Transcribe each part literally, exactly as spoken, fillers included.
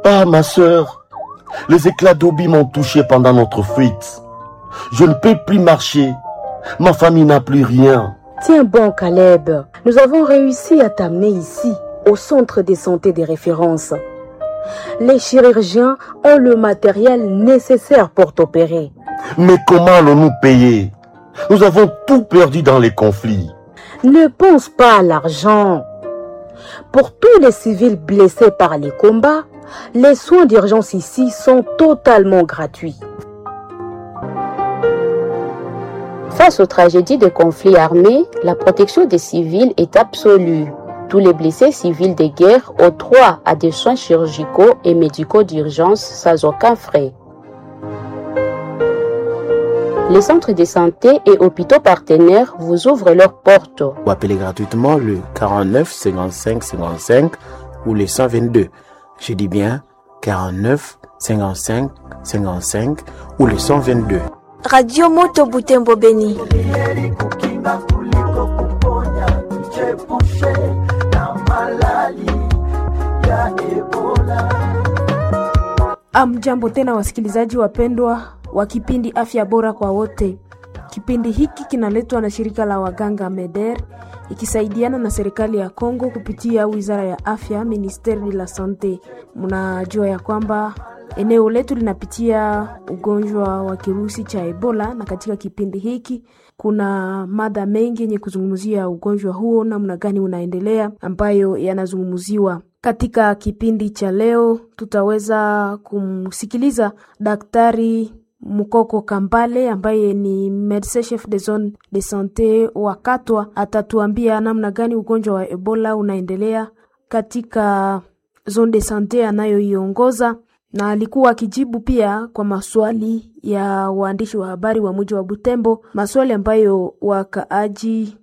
Ah, ma sœur, les éclats d'obis m'ont touché pendant notre fuite. Je ne peux plus marcher. Ma famille n'a plus rien. Tiens bon, Caleb. Nous avons réussi à t'amener ici, au centre de santé de référence. Les chirurgiens ont le matériel nécessaire pour t'opérer. Mais comment allons-nous payer? Nous avons tout perdu dans les conflits. Ne pense pas à l'argent. Pour tous les civils blessés par les combats, les soins d'urgence ici sont totalement gratuits. Face aux tragédies de conflits armés, la protection des civils est absolue. Tous les blessés civils de guerre ont droit à des soins chirurgicaux et médicaux d'urgence sans aucun frais. Les centres de santé et hôpitaux partenaires vous ouvrent leurs portes. Vous appelez gratuitement le quarante-neuf cinquante-cinq cinquante-cinq ou le cent vingt-deux. Je dis bien quarante-neuf cinquante-cinq cinquante-cinq ou le cent vingt-deux. Radio Moto Butembo Beni. Amjambo tena wasikilizaji wapendwa wa kipindi Afya Bora kwa Wote. Kipindi hiki kinaletwa na shirika la waganga Meder ikisaidiana na serikali ya Kongo kupitia Wizara ya Afya, Ministeri de la Sante. Mnajua ya kwamba eneo letu linapitia ugonjwa wa kirusi cha Ebola, na katika kipindi hiki kuna mada mengi yenye kuzungumzia ugonjwa huo na namna gani unaendelea ambayo yanazungumziwa. Katika kipindi cha leo tutaweza kumsikiliza Daktari Mukoko Kambale ambaye ni Medecin Chef de Zone de Sante wa Katwa. Atatuambia namna gani ugonjwa wa Ebola unaendelea katika Zone de Sante anayoiongoza, na alikuwa akijibu pia kwa maswali ya waandishi wa habari wa mji wa Butembo, maswali ambayo wakaaji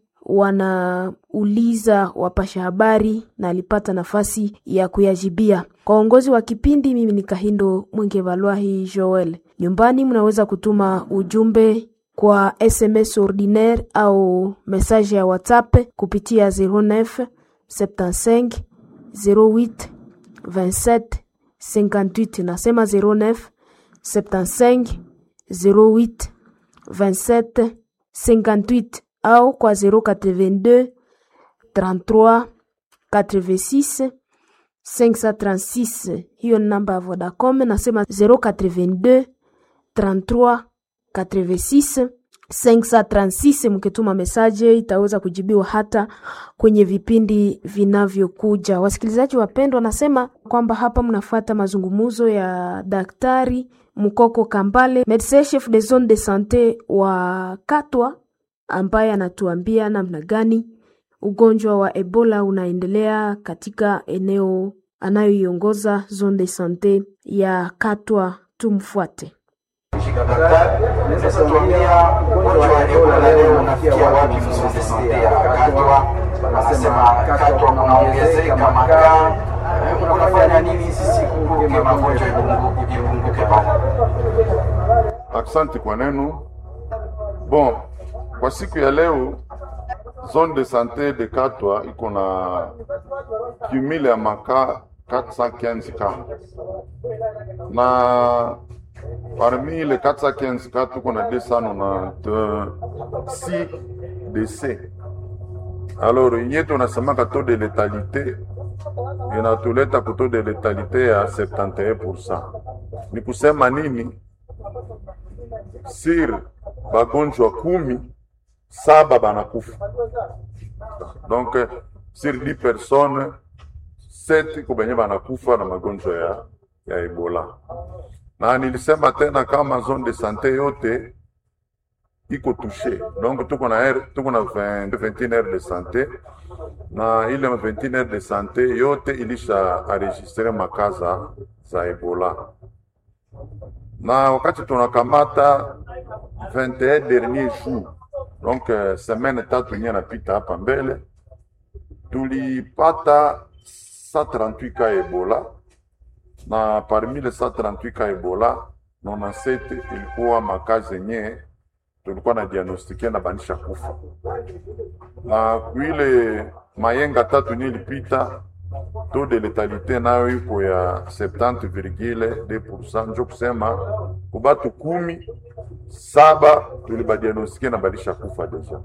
wanauliza wapasha habari, na alipata nafasi ya kuyajibia. Kwa uongozi wa kipindi, mimi ni Kahindo Mwenge Valwahi Joel. Nyumbani mnaweza kutuma ujumbe kwa S M S ordinaire au message ya WhatsApp kupitia zero neuf soixante-quinze zero huit vingt-sept cinquante-huit. Nasema zero neuf soixante-quinze zero huit vingt-sept cinquante-huit au kwa zero quatre-vingt-deux trente-trois quatre-vingt-six cinq cent trente-six. Hiyo namba ya Vodacom. Nasema zero quatre-vingt-deux trente-trois quatre-vingt-six cinq cent trente-six. Mkituma message itaweza kujibiwa hata kwenye vipindi vinavyokuja. Wasikilizaji wapendwa, nasema kwamba hapa mnafuata mazungumzo ya Daktari Mukoko Kambale, Medecin Chef de Zone de Sante wa Katwa, ambaye anatuambia namna gani ugonjwa wa Ebola unaendelea katika eneo anayoiongoza Zone de Sante ya Katwa. Tumfuate. Daktari, naweza tuambia ugonjwa wa Ebola leo unafikia wapi Zone de Sante ya Katwa? Wanasema Katwa unaongezeka makaa. Unafanya nini sisi kuepuka magonjwa yapunguke pale? Asante kwa neno. Bon, kwa siku ya leo Zone de Sante de Katwa iko na cumule ya makaa quatre cent quinze cas. Na parmi les quatre cent quinze cas, tuko na deux cent quatre-vingt-six décès. Alors, yetu nasemaka taux de létalité inatuleta ku taux de létalité ya soixante et un pour cent. Ni kusema nini? Sir bagonjwa kumi, saba banakufa. Donc, sur dix personnes, sept kubenye banakufa na magonjwa ya, ya Ebola. Na nilisema tena kama Zone de Sante yote iko touché. Donc tuko na tuko na vingt et une heures de santé, na ile vingt et une heures de santé yote ilisha enregistrer makaza za Ebola. Na wakati tunakamata vingt et un derniers jours, donc uh, semaine tatu nye napita hapa mbele, tulipata cent trente-huit cas Ebola, na parmi les cent trente-huit cas Ebola ninety-sept ilikuwa makazi yenye tulikuwa na diagnostikia na banisha kufa. Na kuile mayenga tatu nye ilipita taux de letalité nayo iko ya septante virgule deux pourcent, njo kusema kubatu kumi saba tulibadiagnostike na balisha kufa deja.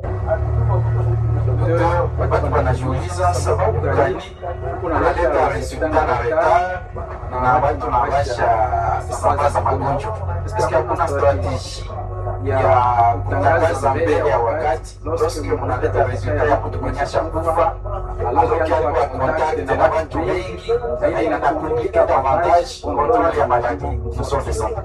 Watu wanajiuliza sababu gani kunaleta resulta na retard na watu wanabasha sambaza magonjwa. Eske hakuna strategie ya kutangaza mbele ya wakati lorsque mnaleta resulta ya kutuonyesha kufa alors qu'il y a contact na watu wengi na inakomplika davantage contrôle ya maladie de santé.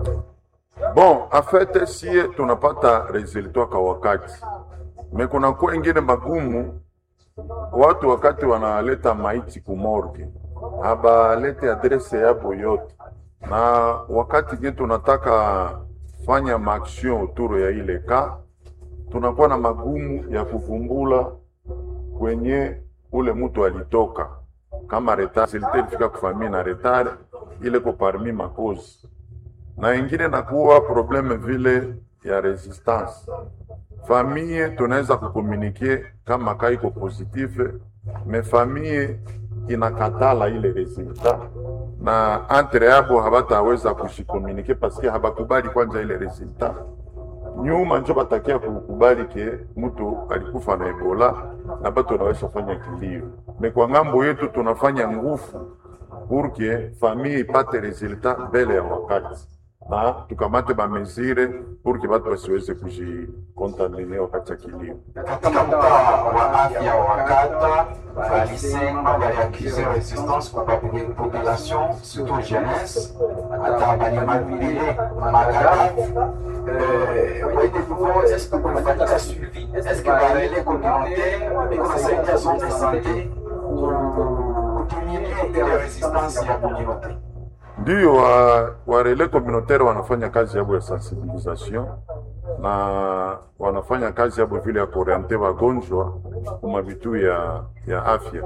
Bon, en fait si tunapata resulta kwa wakati, me kuna kwa ingine magumu, watu wakati wanaleta maiti kumorgue haba lete adrese yabo yote, na wakati gani tunataka fanya maaction autour ya ile ka, tunakuwa na magumu ya kuvumbula kwenye ule mtu alitoka, kama retard silite ilifika kufamia na retard ile ko parmi makozi, na ingine nakuwa probleme vile ya resistance. Famille tunaweza kukomunike kama kaiko positive, me famille inakatala ile resultat, na entre yabo habataweza kushikomunike paske habakubali kwanza ile resultat. Nyuma njo batakia kukubali ke mtu alikufa na Ebola na batu wanaweza fanya kilio. Me kwa ngambo yetu tunafanya nguvu pour que famille ipate resultat mbele ya wakati, na tukamate ba mesure pour que batu wasiweze kujikontamine wakati ya kilio. Katika mtaa wa afya wa kata walisema waliakize resistance kwa population surtout jeunesse hata balimabile magara. Est-ce que vous faites un suivi? Est-ce que vous relais communautaire et conseil de santé pour diminuer les résistances ya communauté? Ndiyo wa, wa relais communautaire wanafanya kazi yabo ya sensibilisation na wanafanya kazi yabo vile ya kuoriente wagonjwa kuma vitu ya, ya afya,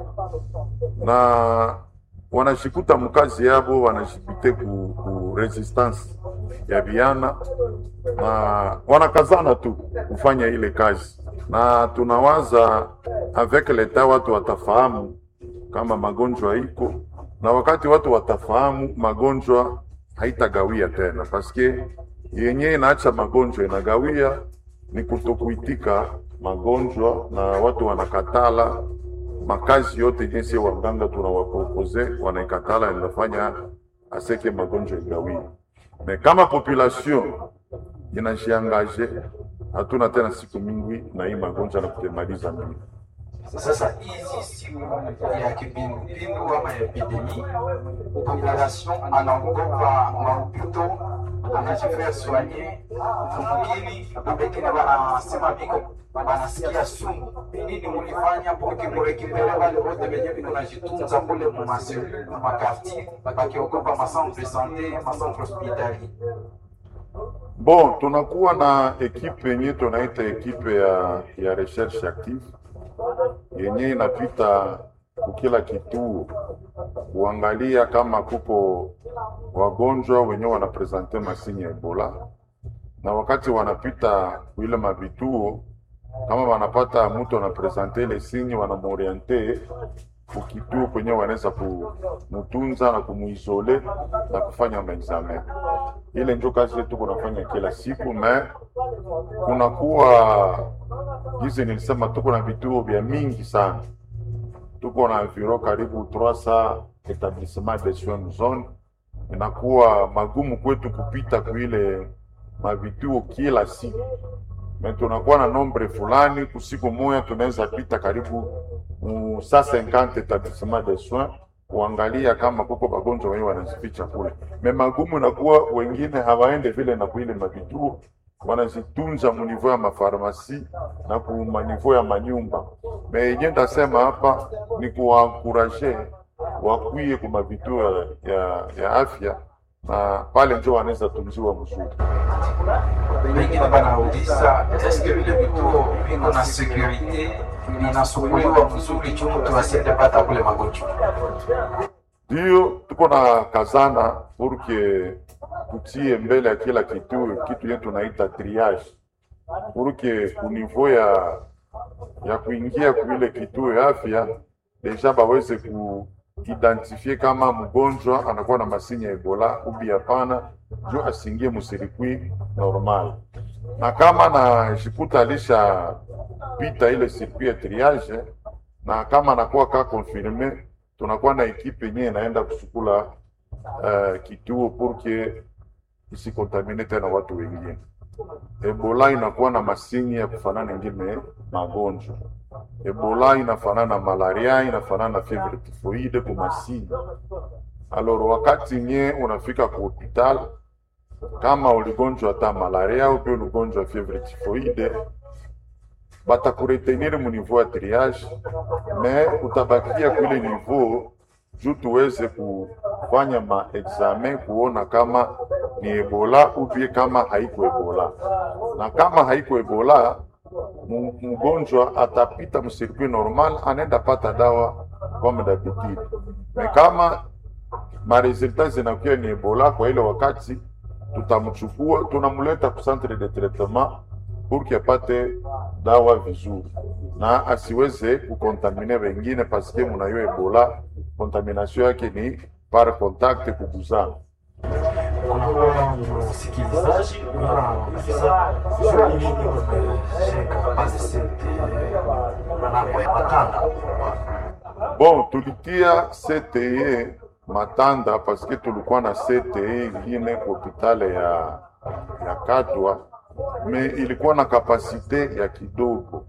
na wanashikuta mkazi yabo wanashipite ku, ku resistance ya biana, na wanakazana tu kufanya ile kazi, na tunawaza avec l'etat watu watafahamu kama magonjwa iko, na wakati watu watafahamu magonjwa haitagawia tena, paske yenye inaacha magonjwa inagawia ni kutokuitika magonjwa, na watu wanakatala makazi yote jinsi waganga tunawapropose wanaikatala, inafanya aseke magonjwa igawia. Me kama population inajiangaje, hatuna tena siku mingi na hii magonjwa na kutemaliza mingi. Sasa hizi siku ya kipindupindu ama epidemi, population anaogopa maupito, anajifanya soigner mungini, na pengine wanasema biko wanasikia sumu. Nini mulifanya porque murekipere wale wote wenye biko najitunza kule mu maselule mu makartier bakiogopa ma centre de santé, ma centre hospitalier? Bon, tunakuwa na ekipe yenye tunaita ekipe ya, ya recherche active yenye inapita kukila kituo kuangalia kama kuko wagonjwa wenye wanapresente masini ya Ebola, na wakati wanapita kuile mavituo kama wanapata mtu wanapresente ile sinyi, wanamoriente kukituo kwenye wanaweza kumutunza na kumuisole na kufanya maexamen. Ile ndio kazi yetu kunafanya kila siku, me kunakuwa hizi nilisema tuko na vituo vya mingi sana, tuko na viro karibu trois cents établissements de soins zone. Inakuwa magumu kwetu kupita kuile mavituo kila siku, me tunakuwa na nombre fulani, kusiku moja tunaweza pita karibu mu cent cinquante établissements de soins kuangalia kama kuko bagonjwa wenye wanazificha kule. Me magumu nakuwa wengine hawaende vile na kuile mavituo, wanazitunza mu niveau ya mafarmasi na ku niveau ya manyumba. Me yenye ndasema hapa ni kuwankuraje wakuye kuma vituo ya, ya, ya afya, na pale njo wanaweza tunziwa mzuri. Wengine wanauliza eske vile vituo viko na security vinasukuliwa mzuri chumu tuwasiende pata kule magonjwa? Ndiyo tuko na kazana porque tutie mbele ya kila kituo kitu yetu tunaita triage, porque ku niveau ya ya kuingia kuile kituo ya afya deja baweze kuidentifie kama mgonjwa anakuwa na masini ya Ebola ubi hapana, juu asingie musirikwi normal. Na kama na jikuta alisha pita ile circuit ya triage, na kama anakuwa ka confirme, tunakuwa na ekipe yenyewe inaenda kusukula uh, kituo porque isikontamine tena watu wengine. Ebola inakuwa na masini ya kufanana ingine magonjwa. Ebola inafanana na malaria, inafanana na fever typhoide kwa masini. Alors wakati nye unafika kwa hospital, kama uligonjwa hata malaria au pia uligonjwa fever typhoide, batakuretenir mu niveau ya triage, mais utabakia kule niveau juu tuweze kufanya ma examen kuona kama ni Ebola upie kama haiko Ebola. Na kama haiko Ebola, mgonjwa atapita msirikwi normal, anaenda pata dawa kama d'habitude. Me kama ma resultats zinakuwa ni Ebola, kwa ile wakati tutamchukua tunamuleta ku centre de traitement pour qu'il apate dawa vizuri na asiweze kukontamine wengine, paske munayo Ebola contamination yake ni par contact kuguzana. Unakuwa msikilizaji, unaofisa sio nini umesheka basi sente manako ya Matanda. Bon, tulitia C T E Matanda paske tulikuwa na C T E ingine hospitali ya ya Katwa, me ilikuwa na kapasite ya kidogo.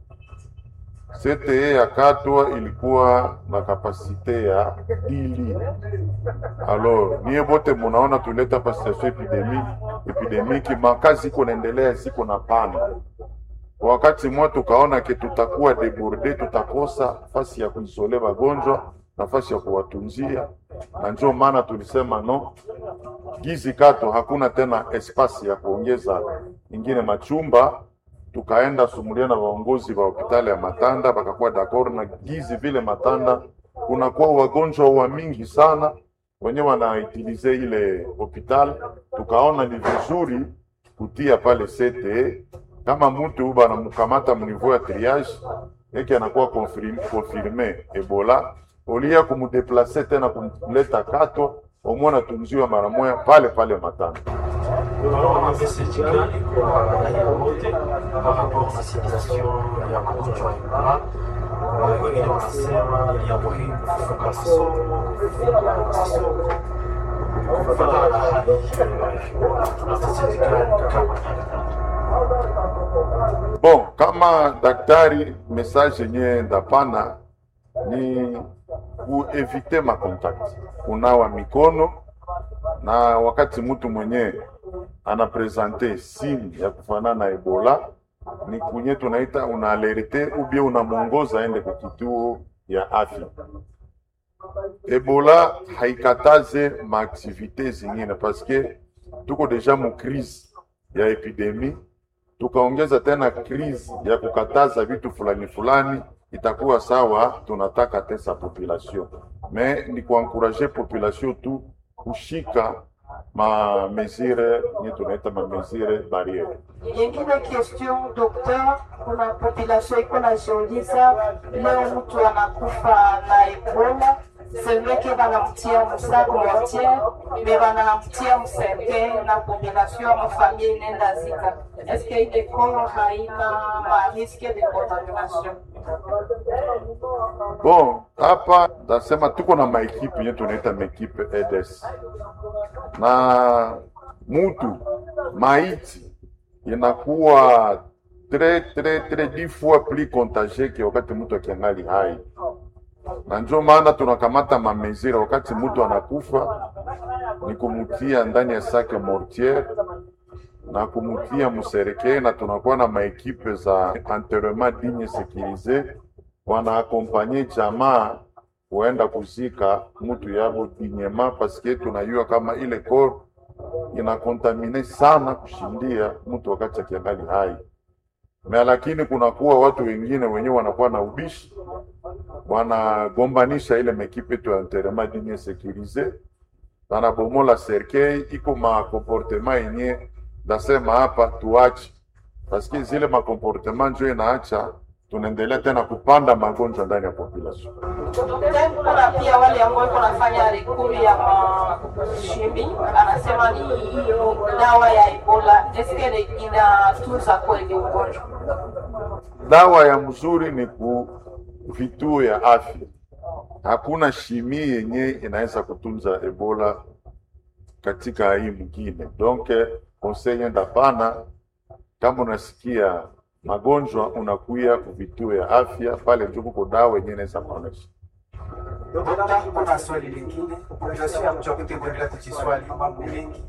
C T E ya Katwa ilikuwa na kapasite ya dili. Alors, niye bote munaona tuleta pa situation epidemi, epidemiki, makazi iko naendelea siko na pana. Wakati mwa tukaona ke tutakuwa deborde, tutakosa fasi ya kuisole wagonjwa, nafasi ya kuwatunzia, na njoo maana tulisema no, gizi Katwa hakuna tena espasi ya kuongeza ingine machumba. Tukaenda sumulia na waongozi wa hospitali ya Matanda, bakakuwa d'accord na gizi vile Matanda kunakuwa wagonjwa wa mingi sana wenye wanaitilize ile hospitali. Tukaona ni vizuri kutia pale C T E, kama mtu bana mkamata mniveau ya triage yake anakuwa confirme confirme Ebola, olia kumudeplacer tena kumleta Katwa, omona tunziwa mara moja pale pale Matanda. Unaona message gani kwa raia wote par rapport na situation ya magonjwa ya Ebola? Wengine wanasema ni ya muhimu kufunga masomo, kufunga masomo kufatana na hali ya Ebola. Tuna message gani kama bon, kama daktari, message yenye ndapana ni kuevite makontakti, kunawa mikono, na wakati mtu mwenye anapresente signe ya kufanana na Ebola ni kunye tunaita unaalerte ubie unamongoza aende kwa kituo ya afya. Ebola haikataze maaktivite zingine paske tuko deja mu crise ya epidemi, tukaongeza tena crise ya kukataza vitu fulani fulani, itakuwa sawa tunataka tesa population. Mais ni kuencourager population tu kushika ma mesure ni tunaita ma mesure barriere. Yengine question docteur, kuna population iko na jiuliza leo mtu anakufa na Ebola, c'est vrai que banamtia musago mortier, mais banamtia mserke na population ya famille nenda zika. Est-ce que ile corps haina ma risque de contamination? Bon, hapa nasema tuko na maekipe yetu tunaita maekipe E D S. Na mutu maiti inakuwa très très très dix fois plus contagieux que wakati mtu akiangali hai. Na ndio maana tunakamata mamezira wakati mtu anakufa ni kumutia ndani ya sake mortier na kumutia musereke, na tunakuwa na maekipe za enterrement digne sécurisé wana akompanye jamaa kuenda kuzika mtu yabo dignema, paske tunajua kama ile corps inakontamine sana kushindia mtu wakati akiangali hai. Na lakini kunakuwa watu wengine wenyewe wanakuwa na ubishi, wanagombanisha ile mekipe tu enterrement digne sécurisé, wanabomola cercueil, iko ma comportement yenye ndasema hapa tuache, paske zile ma comportement ndio inaacha tunaendelea tena kupanda magonjwa ndani ya population. Kuna pia wale ambao wanafanya rekuri ya mashimi, anasema ni dawa ya Ebola, eske inatunza kweli ugonjwa? Dawa ya mzuri ni ku vituo ya afya. Hakuna shimi yenye inaweza kutunza Ebola katika hii mwingine. Donc conseil ndapana, kama unasikia magonjwa unakuya ku vituo ya afya, pale ndio kuko dawa yenye inaweza kuonesha. Dokta, kuna swali lingine, unajua mchokote kuendelea kujiswali mambo mengi.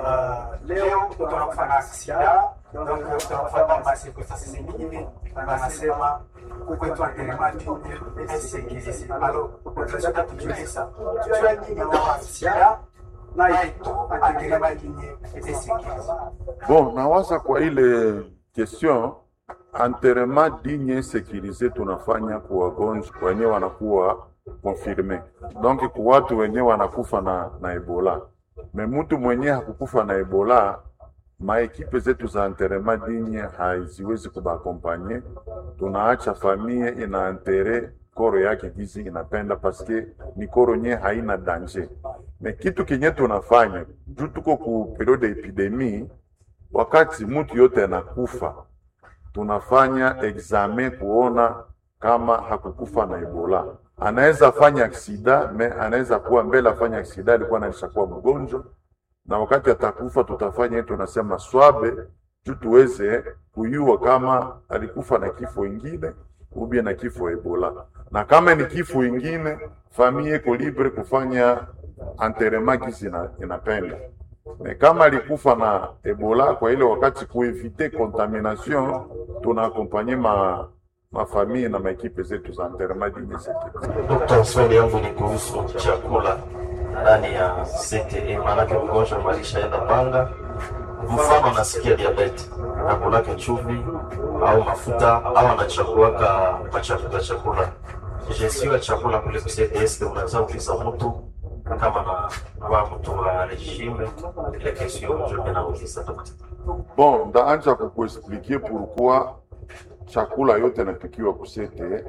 Leo tunafanya sida, donc tunafanya basi kwa sasa zingine wanasema kwetu angelemati esekezi. Alors, tunataka kujiuliza, tujua nini na sida na yetu angelemati esekezi. Bon, nawaza kwa ile question enterrement digne sécurisé tunafanya kwa wagonjwa wenyewe wanakuwa confirmé. Donc kwa watu wenyewe wanakufa na na Ebola. Me mtu mwenye hakukufa na Ebola, maekipe zetu za enterrement digne haiziwezi kubakompanye. Tunaacha familia ina enterre koro yake gizi inapenda paske ni koro nye haina danger. Me kitu kinye tunafanya, juu tuko ku periode epidemie, wakati mtu yote anakufa, tunafanya examen kuona kama hakukufa na Ebola. Anaweza fanya aksida, me anaweza kuwa mbele afanya aksida alikuwa anaishakuwa mgonjwa, na wakati atakufa tutafanya yetu tunasema swabe, juu tuweze kujua kama alikufa na kifo ingine ubia na kifo Ebola. Na kama ni kifo ingine, familia iko libre kufanya enterrement kisi inapenda. Na kama alikufa na Ebola, kwa ile wakati kuevite contamination, tunaakompanye ma ma familia na maekipe zetu za enterrement digne sécurisé. Dokta, swali yangu ni kuhusu chakula ndani ya C T E, maana kwa mgonjwa malishaenda panga. Mfano nasikia diabetes, nakula chumvi au mafuta au anachakuaka machakula chakula. Gestion ya chakula kule kwa C T E, unaweza kuuliza mtu kama na wa mtu wa regime ile question je vais nauliza dokta. Bon, ndaanza kukuexpliquer pourquoi chakula yote napikiwa ku C T E.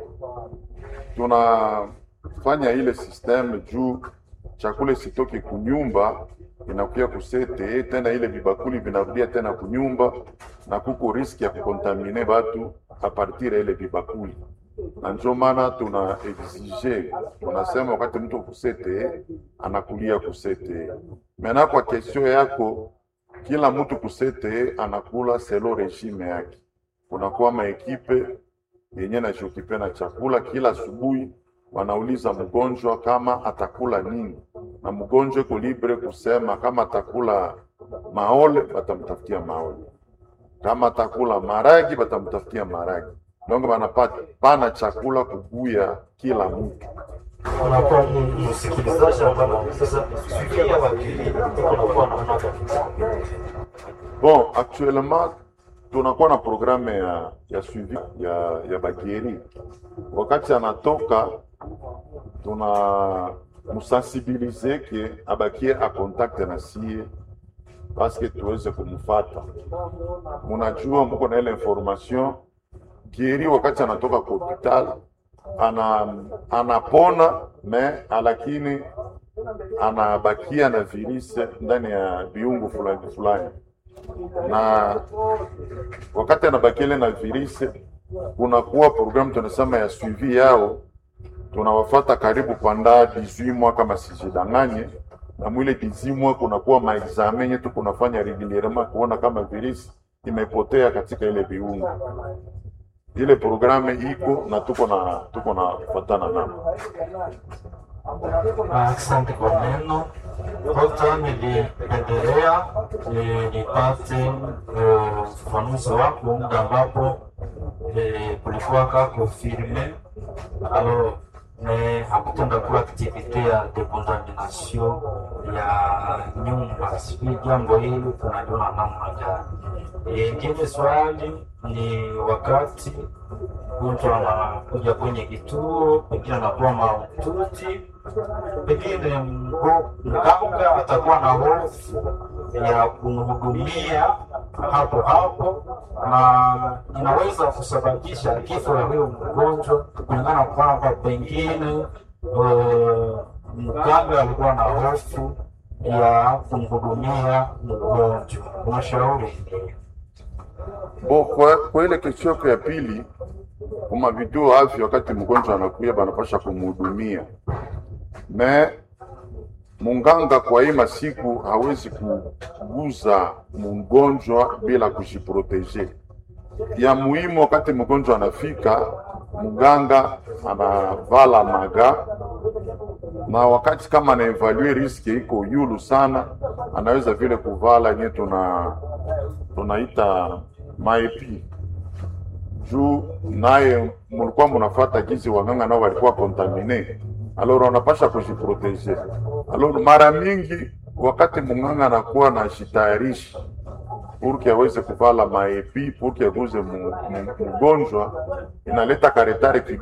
Tunafanya ile system juu chakula sitoke kunyumba inakuya ku C T E, tena ile vibakuli vinarudia tena kunyumba, na kuko riski ya kukontamine batu a partir ya ile vibakuli. Na ndio maana tuna exige, tunasema wakati mtu ku C T E anakulia ku C T E. Mena kwa question yako, kila mtu ku C T E anakula selo regime yake. Kuna kwa maekipe yenye na shokipe na chakula, kila asubuhi wanauliza mgonjwa kama atakula nini, na mgonjwa iko libre kusema kama atakula maole batamtafutia maole, kama atakula maragi batamtafutia maragi. Donc banapata pana chakula kubuya kila mtu. Unakuwa msikilizaji ambaye sasa suivia wakili unakuwa na mnaka. Bon, actuellement tunakuwa na programme ya ya suivi ya ya bagieri. Wakati anatoka tuna musensibiliser ke abakie a contact na sie parce que tuweze kumfuata. Munajua mko na ile information gieri, wakati anatoka kwa hospital ana anapona me lakini anabakia na virusi ndani ya viungo fulani fulani, na wakati anabakia na virusi kuna kuwa program tunasema ya suivi yao, tunawafuata karibu panda dix-huit mois kama sijidanganye, na mwile dix-huit mois kuna kuwa ma examen yetu kunafanya regulierement kuona kama virusi imepotea katika ile viungo. Ile programe iko na tuko na tuko na kufuatana nao. Asante kwa neno. Dokta, niliendelea nipate ufafanuzi wako muda ambapo kulikuwa ka confirme alors mais hakutenda kuwa activite ya decontamination ya nyumba. Sijui jambo hili tunaliona namna gani? Ingine swali ni wakati mtu anakuja kwenye kituo, pengine anakuwa mahututi, pengine mganga atakuwa na hofu ya kumhudumia hapo hapo, na inaweza kusababisha kifo ya huyo mgonjwa kulingana kwamba pengine uh, mganga alikuwa na hofu ya kumhudumia mgonjwa. Unashauri Bo, kwa, kwa ile kesho ya pili kuma vituo afya, wakati mgonjwa anakuya banapasha kumhudumia. Me munganga kwa hii masiku hawezi kuguza mgonjwa bila kujiproteje. Ya muhimu wakati mgonjwa anafika, mganga anavala maga, na wakati kama anaevalue riski iko yulu sana, anaweza vile kuvala nye tuna tunaita maepi. Juu naye mulikuwa munafuata gizi waganga nao walikuwa contamine. Alors wanapasha kujiproteje. Alors mara mingi wakati munganga anakuwa na jitayarishi pour que aweze kuvala maepi, pour que aguze mgonjwa, inaleta karetare